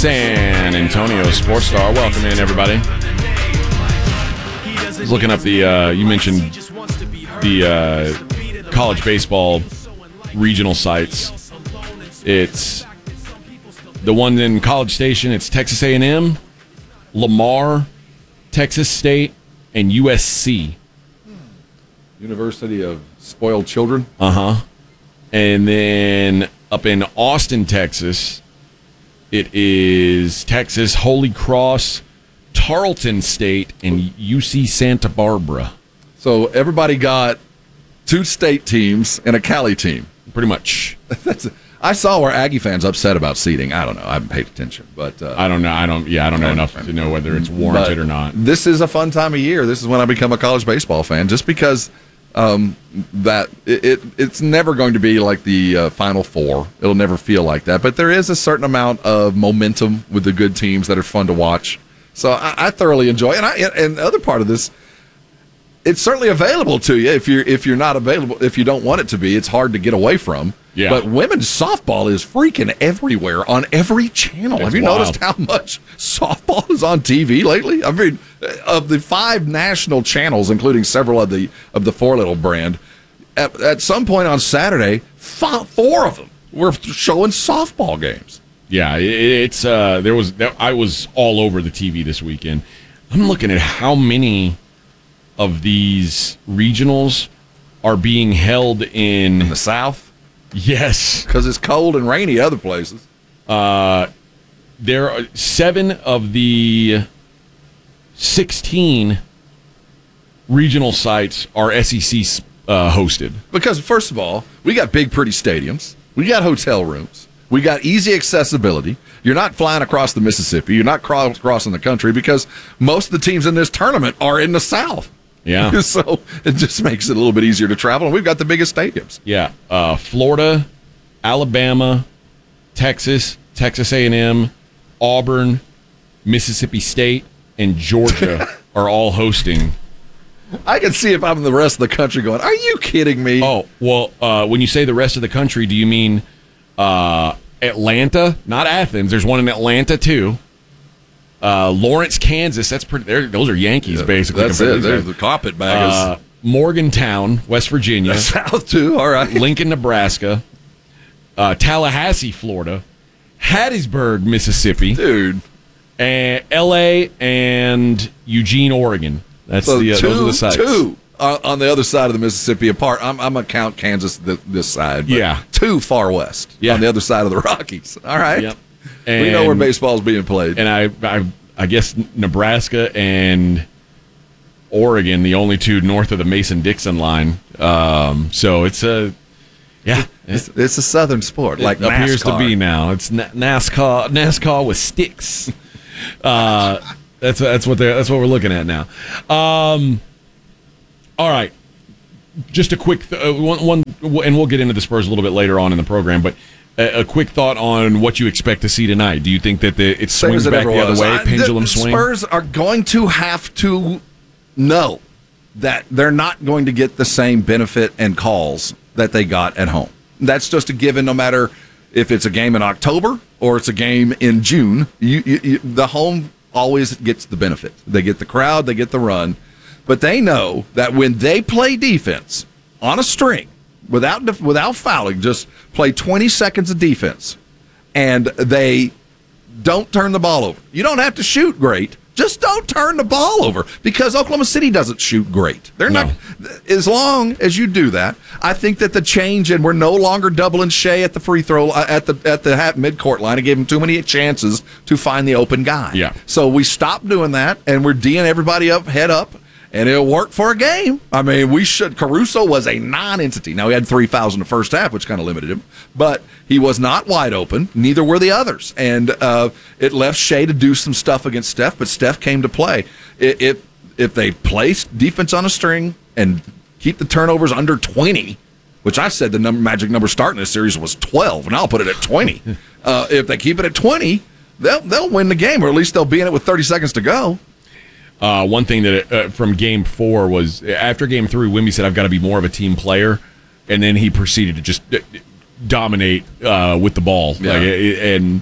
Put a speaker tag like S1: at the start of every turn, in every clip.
S1: San Antonio Sports Star. Welcome in, everybody. I was looking up you mentioned the college baseball regional sites. It's the one in College Station. It's Texas A&M, Lamar, Texas State, and USC.
S2: University of Spoiled Children.
S1: Uh-huh. And then up in Austin, Texas, it is Texas, Holy Cross, Tarleton State, and UC Santa Barbara.
S2: So everybody got 2 state teams and a Cali team.
S1: Pretty much.
S2: I saw where Aggie fans upset about seating. I don't know. I haven't paid attention, but
S1: I don't know. I don't know enough to know whether it's warranted or not.
S2: This is a fun time of year. This is when I become a college baseball fan, just because that it's never going to be like the Final Four. It'll never feel like that. But there is a certain amount of momentum with the good teams that are fun to watch. So I thoroughly enjoy it. And the other part of this, it's certainly available to you if you're not available, if you don't want it to be. It's hard to get away from.
S1: Yeah.
S2: But women's softball is freaking everywhere on every channel.
S1: It's
S2: Have you noticed how much softball is on TV lately? I mean, of the 5 national channels, including several of the 4 Little brand, at some point on Saturday, 4 of them were showing softball games.
S1: Yeah, it's I was all over the TV this weekend. I'm looking at how many of these regionals are being held in
S2: the South.
S1: Yes,
S2: because it's cold and rainy other places.
S1: There are 7 of the 16 regional sites are SEC hosted.
S2: Because, first of all, we got big, pretty stadiums. We got hotel rooms. We got easy accessibility. You're not flying across the Mississippi. You're not crossing the country because most of the teams in this tournament are in the South.
S1: Yeah.
S2: So it just makes it a little bit easier to travel, and we've got the biggest stadiums.
S1: Yeah. Florida, Alabama, Texas, Texas A&M, Auburn, Mississippi State, and Georgia are all hosting.
S2: I can see if I'm in the rest of the country going, are you kidding me?
S1: Oh, well, when you say the rest of the country, do you mean Atlanta? Not Athens. There's one in Atlanta, too. Lawrence, Kansas. That's pretty. Those are Yankees, basically.
S2: That's it. They're the carpetbaggers.
S1: Morgantown, West Virginia.
S2: South, too. All right.
S1: Lincoln, Nebraska. Tallahassee, Florida. Hattiesburg, Mississippi.
S2: Dude.
S1: And L.A. and Eugene, Oregon. Those are the sites.
S2: 2 on the other side of the Mississippi apart. I'm going to count Kansas this side. But
S1: yeah.
S2: 2 far west on the other side of the Rockies. All right.
S1: Yep.
S2: We know where baseball is being played.
S1: And I guess Nebraska and Oregon, the only 2 north of the Mason-Dixon line. So it's
S2: it's a southern sport, like NASCAR.
S1: Appears to be now. It's NASCAR with sticks. That's what we're looking at now. All right, just a quick one, and we'll get into the Spurs a little bit later on in the program, but. A quick thought on what you expect to see tonight. Do you think that it swings back the other way, pendulum swing?
S2: Spurs are going to have to know that they're not going to get the same benefit and calls that they got at home. That's just a given, no matter if it's a game in October or it's a game in June. The home always gets the benefit. They get the crowd, they get the run. But they know that when they play defense on a string, without fouling, just play 20 seconds of defense, and they don't turn the ball over. You don't have to shoot great. Just don't turn the ball over, because Oklahoma City doesn't shoot great. They're not. As long as you do that, I think that the change, and we're no longer doubling Shea at the free throw at the midcourt line and gave him too many chances to find the open guy.
S1: Yeah.
S2: So we stopped doing that, and we're D'ing everybody up, head up. And it'll work for a game. I mean, Caruso was a non-entity. Now, he had 3 fouls in the first half, which kind of limited him. But he was not wide open. Neither were the others. And it left Shea to do some stuff against Steph, but Steph came to play. If they place defense on a string and keep the turnovers under 20, which I said the magic number starting this series was 12, and I'll put it at 20. If they keep it at 20, they'll win the game, or at least they'll be in it with 30 seconds to go.
S1: One thing that from Game 4 was, after Game 3, Wemby said, I've got to be more of a team player, and then he proceeded to just dominate with the ball.
S2: Yeah.
S1: And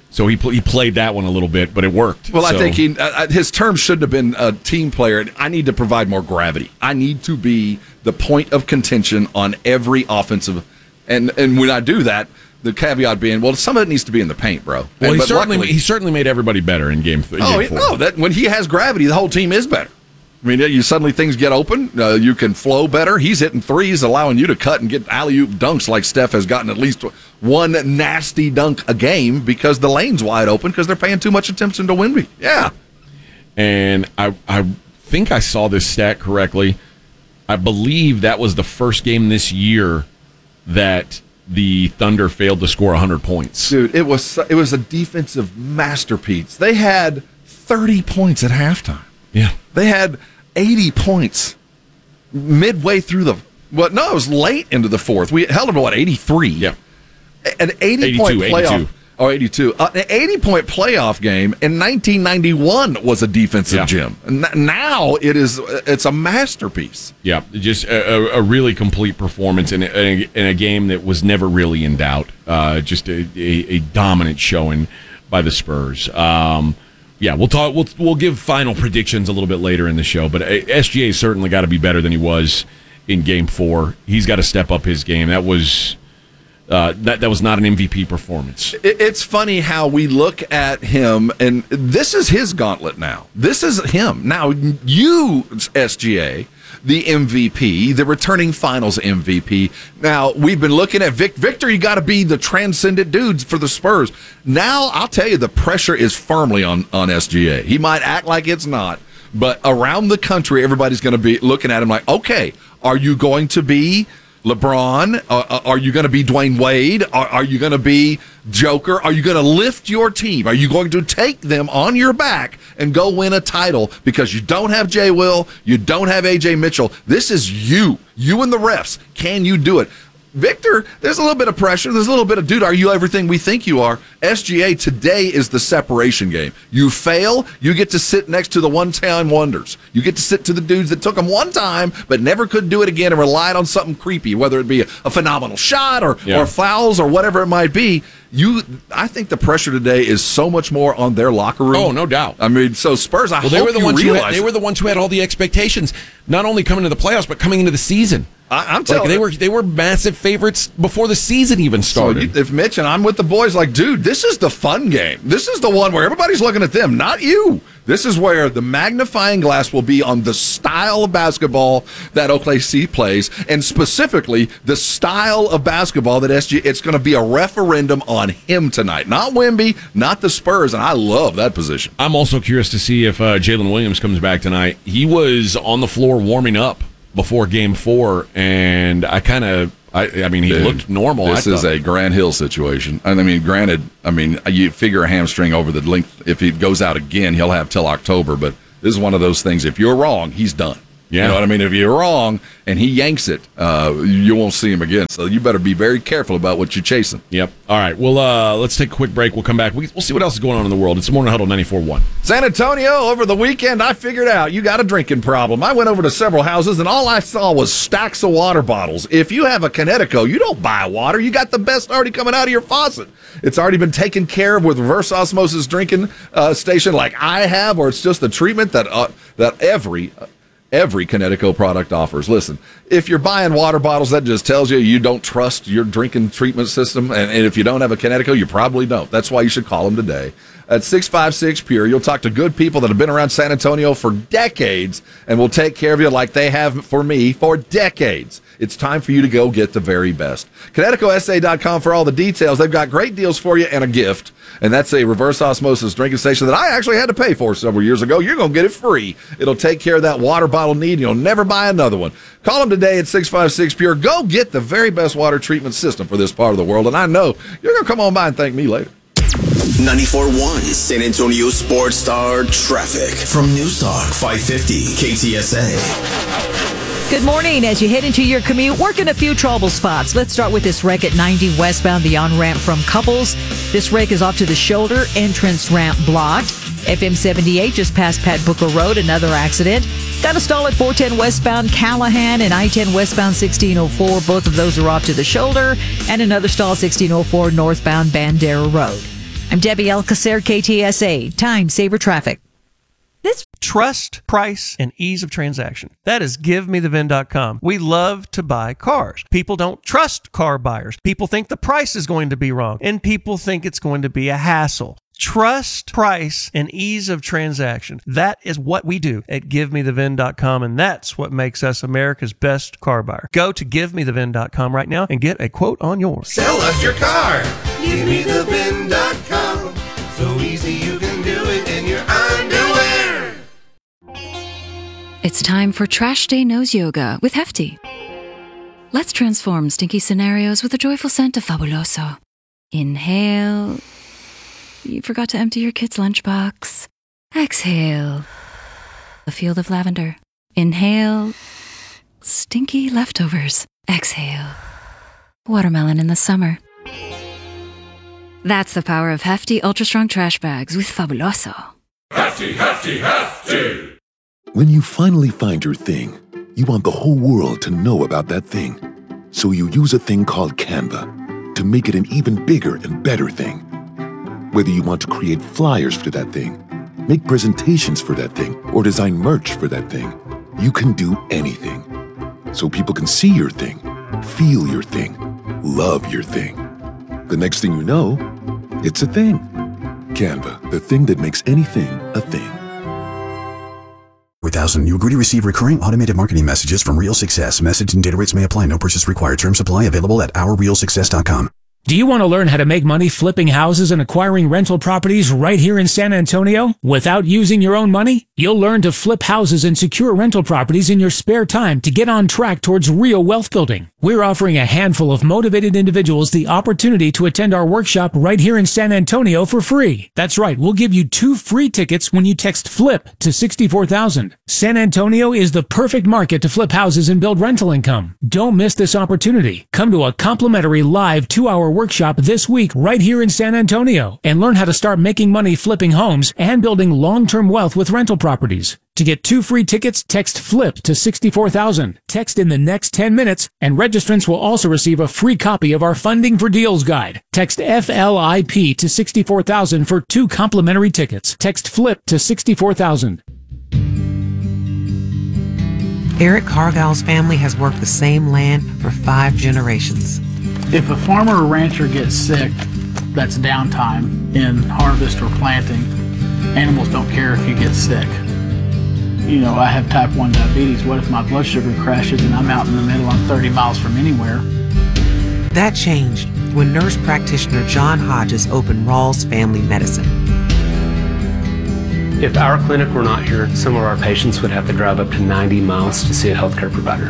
S1: So he played that one a little bit, but it worked.
S2: Well,
S1: So-
S2: I think his term shouldn't have been a team player. I need to provide more gravity. I need to be the point of contention on every offensive. And when I do that, the caveat being, well, some of it needs to be in the paint, bro.
S1: Well,
S2: And,
S1: he
S2: luckily-
S1: certainly made everybody better in game 4.
S2: That when he has gravity, the whole team is better. I mean, you suddenly things get open. You can flow better. He's hitting threes, allowing you to cut and get alley-oop dunks like Steph has gotten at least one nasty dunk a game because the lane's wide open because they're paying too much attention to Wemby. Yeah.
S1: And I think I saw this stat correctly. I believe that was the first game this year that the Thunder failed to score 100 points.
S2: Dude, it was a defensive masterpiece. They had 30 points at halftime.
S1: Yeah.
S2: They had 80 points midway through it was late into the fourth. We held them to 83?
S1: Yeah.
S2: An 80-point playoff.
S1: 82.
S2: Oh, 82. An 80-point playoff game in 1991 was a defensive gem. Now it's a masterpiece.
S1: Yeah, just a really complete performance in a game that was never really in doubt. Just a dominant showing by the Spurs. Yeah, we'll talk. We'll give final predictions a little bit later in the show. But SGA certainly got to be better than he was in Game 4. He's got to step up his game. That was that was not an MVP performance.
S2: It's funny how we look at him, and this is his gauntlet now. This is him now. You, SGA, the MVP, the returning Finals MVP. Now we've been looking at Victor. You got to be the transcendent dudes for the Spurs. Now I'll tell you, the pressure is firmly on SGA. He might act like it's not, but around the country, everybody's going to be looking at him like, okay, are you going to be LeBron? Are you going to be Dwayne Wade? Are you going to be Joker? Are you going to lift your team? Are you going to take them on your back and go win a title because you don't have Jay Will, you don't have AJ Mitchell? This is you and the refs. Can you do it? Victor, there's a little bit of pressure. There's a little bit of, dude, are you everything we think you are? SGA today is the separation game. You fail, you get to sit next to the one-time wonders. You get to sit to the dudes that took them one time but never could do it again and relied on something creepy, whether it be a phenomenal shot or fouls or whatever it might be. I think the pressure today is so much more on their locker room.
S1: Oh, no doubt.
S2: I mean, so Spurs,
S1: they were the ones who had all the expectations, not only coming into the playoffs but coming into the season.
S2: I'm telling you,
S1: they were massive favorites before the season even started.
S2: So if Mitch and I'm with the boys, like, dude, this is the fun game. This is the one where everybody's looking at them, not you. This is where the magnifying glass will be on the style of basketball that OKC plays, and specifically the style of basketball that SG. It's going to be a referendum on him tonight, not Wemby, not the Spurs, and I love that position.
S1: I'm also curious to see if Jalen Williams comes back tonight. He was on the floor warming up before Game 4, and I mean, he looked normal.
S2: This is a Grant Hill situation. I mean, granted, you figure a hamstring over the length. If he goes out again, he'll have till October. But this is one of those things. If you're wrong, he's done.
S1: Yeah.
S2: You know what I mean? If you're wrong and he yanks it, you won't see him again. So you better be very careful about what you're chasing.
S1: Yep. All right. Well, let's take a quick break. We'll come back. We'll see what else is going on in the world. It's the Morning Huddle 94.1.
S2: San Antonio, over the weekend, I figured out you got a drinking problem. I went over to several houses, and all I saw was stacks of water bottles. If you have a Connecticut, you don't buy water. You got the best already coming out of your faucet. It's already been taken care of with reverse osmosis drinking station like I have, or it's just the treatment that every Connecticut product offers. Listen, if you're buying water bottles, that just tells you don't trust your drinking treatment system. And if you don't have a Connecticut, you probably don't. That's why you should call them today. At 656 Pure, you'll talk to good people that have been around San Antonio for decades and will take care of you like they have for me for decades. It's time for you to go get the very best. ConnecticutSA.com for all the details. They've got great deals for you and a gift. And that's a reverse osmosis drinking station that I actually had to pay for several years ago. You're going to get it free. It'll take care of that water bottle need, and you'll never buy another one. Call them today at 656 Pure. Go get the very best water treatment system for this part of the world. And I know you're going to come on by and thank me later.
S3: 94.1 San Antonio Sports Star Traffic from News Talk 550 KTSA.
S4: Good morning. As you head into your commute, working a few trouble spots. Let's start with this wreck at 90 westbound, the on-ramp from Couples. This wreck is off to the shoulder, entrance ramp blocked. FM 78 just past Pat Booker Road, another accident. Got a stall at 410 westbound Callahan and I-10 westbound 1604. Both of those are off to the shoulder. And another stall 1604 northbound Bandera Road. I'm Debbie Alcacer, KTSA. Time Saver Traffic.
S5: Trust, price, and ease of transaction. That is GiveMeTheVin.com. We love to buy cars. People don't trust car buyers. People think the price is going to be wrong, and people think it's going to be a hassle. Trust, price, and ease of transaction. That is what we do at GiveMeTheVin.com, and that's what makes us America's best car buyer. Go to GiveMeTheVin.com right now and get a quote on yours.
S6: Sell us your car. GiveMeTheVin.com. So easy you can do it in your underwear.
S7: It's time for Trash Day Nose Yoga with Hefty. Let's transform stinky scenarios with a joyful scent of Fabuloso. Inhale. You forgot to empty your kid's lunchbox. Exhale. A field of lavender. Inhale. Stinky leftovers. Exhale. Watermelon in the summer. That's the power of Hefty Ultra Strong Trash Bags with Fabuloso.
S6: Hefty, hefty, hefty.
S8: When you finally find your thing, you want the whole world to know about that thing. So you use a thing called Canva to make it an even bigger and better thing. Whether you want to create flyers for that thing, make presentations for that thing, or design merch for that thing, you can do anything. So people can see your thing, feel your thing, love your thing. The next thing you know, it's a thing. Canva, the thing that makes anything a thing.
S9: With Thousand, you agree to receive recurring automated marketing messages from Real Success. Message and data rates may apply. No purchase required. Term supply available at OurRealSuccess.com.
S10: Do you want to learn how to make money flipping houses and acquiring rental properties right here in San Antonio without using your own money? You'll learn to flip houses and secure rental properties in your spare time to get on track towards real wealth building. We're offering a handful of motivated individuals the opportunity to attend our workshop right here in San Antonio for free. That's right, we'll give you 2 free tickets when you text FLIP to 64,000. San Antonio is the perfect market to flip houses and build rental income. Don't miss this opportunity. Come to a complimentary live 2-hour workshop this week right here in San Antonio and learn how to start making money flipping homes and building long-term wealth with rental properties. To get 2 free tickets, text FLIP to 64,000. Text in the next 10 minutes, and registrants will also receive a free copy of our Funding for Deals guide. Text FLIP to 64,000 for 2 complimentary tickets. Text FLIP to 64,000.
S11: Eric Cargill's family has worked the same land for 5 generations.
S12: If a farmer or rancher gets sick, that's downtime in harvest or planting. Animals don't care if you get sick. You know, I have type 1 diabetes. What if my blood sugar crashes and I'm out in the middle, I'm 30 miles from anywhere?
S11: That changed when nurse practitioner John Hodges opened Rawls Family Medicine.
S13: If our clinic were not here, some of our patients would have to drive up to 90 miles to see a healthcare provider.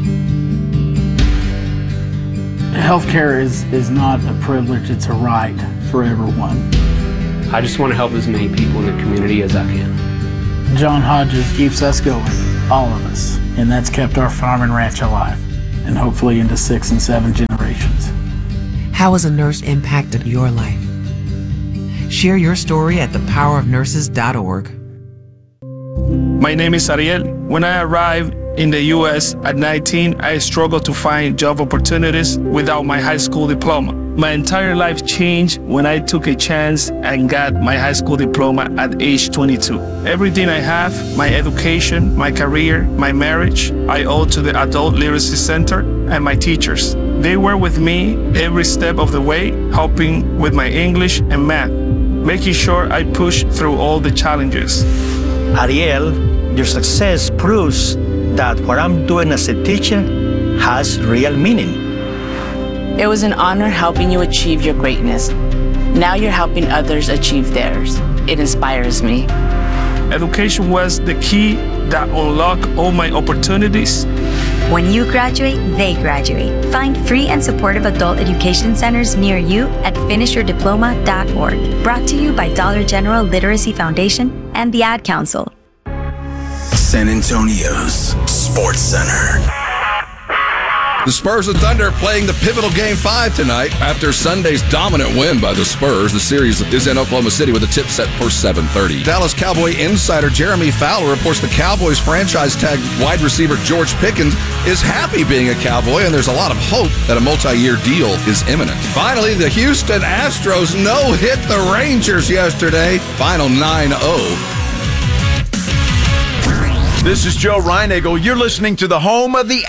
S12: Healthcare is not a privilege, it's a right for everyone.
S13: I just want to help as many people in the community as I can.
S12: John Hodges keeps us going, all of us, and that's kept our farm and ranch alive, and hopefully into 6 and 7 generations.
S11: How has a nurse impacted your life? Share your story at thepowerofnurses.org.
S14: My name is Ariel. When I arrived in the U.S. at 19, I struggled to find job opportunities without my high school diploma. My entire life changed when I took a chance and got my high school diploma at age 22. Everything I have, my education, my career, my marriage, I owe to the Adult Literacy Center and my teachers. They were with me every step of the way, helping with my English and math, making sure I pushed through all the challenges.
S15: Ariel, your success proves that what I'm doing as a teacher has real meaning.
S16: It was an honor helping you achieve your greatness. Now you're helping others achieve theirs. It inspires me.
S14: Education was the key that unlocked all my opportunities.
S17: When you graduate, they graduate. Find free and supportive adult education centers near you at finishyourdiploma.org. Brought to you by Dollar General Literacy Foundation and the Ad Council.
S3: San Antonio's Sports Center.
S2: The Spurs and Thunder playing the pivotal Game 5 tonight. After Sunday's dominant win by the Spurs, the series is in Oklahoma City with a tip set for 7:30. Dallas Cowboy insider Jeremy Fowler reports the Cowboys franchise tag wide receiver George Pickens is happy being a Cowboy, and there's a lot of hope that a multi-year deal is imminent. Finally, the Houston Astros no-hit the Rangers yesterday. Final 9-0.
S18: This is Joe Reinagle. You're listening to the home of the